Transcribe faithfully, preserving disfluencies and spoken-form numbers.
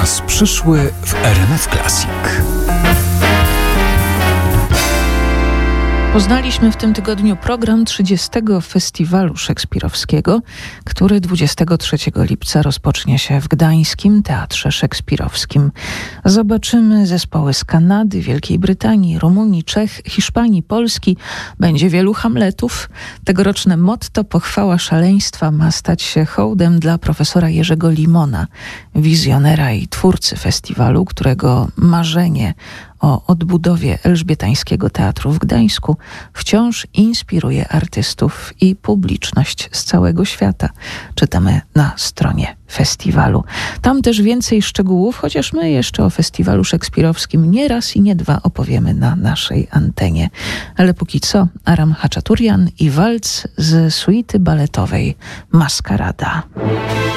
Czas przyszły w R M F Classic. Poznaliśmy w tym tygodniu program trzydziestego Festiwalu Szekspirowskiego, który dwudziestego trzeciego lipca rozpocznie się w Gdańskim Teatrze Szekspirowskim. Zobaczymy zespoły z Kanady, Wielkiej Brytanii, Rumunii, Czech, Hiszpanii, Polski. Będzie wielu Hamletów. Tegoroczne motto Pochwała szaleństwa ma stać się hołdem dla profesora Jerzego Limona, wizjonera i twórcy festiwalu, którego marzenie o odbudowie elżbietańskiego teatru w Gdańsku wciąż inspiruje artystów i publiczność z całego świata. Czytamy na stronie festiwalu. Tam też więcej szczegółów, chociaż my jeszcze o festiwalu szekspirowskim nie raz i nie dwa opowiemy na naszej antenie. Ale póki co Aram Hachaturian i walc z suity baletowej Maskarada.